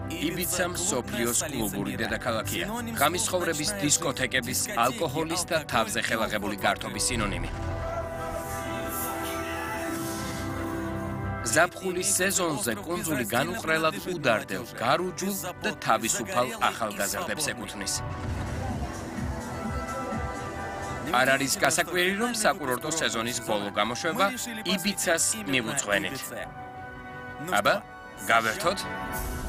იბიცა მსოფლიოს კლუბური დედაქალაქია. ღამის ცხოვრების დისკოთეკების, ალკოჰოლის და თავზე ხელაღებული გართობის სინონიმი. ზაფხულის სეზონზე კუნძული განუყრელად უდარდელ, გარუჯულ და თავისუფალ ახალგაზრდებს ეკუთვნის. არ არის გასაკვირი, რომ საკურორტო სეზონის ბოლო გამოშვება იბიცას მივუძღვენით. აბა, გავერთოთ?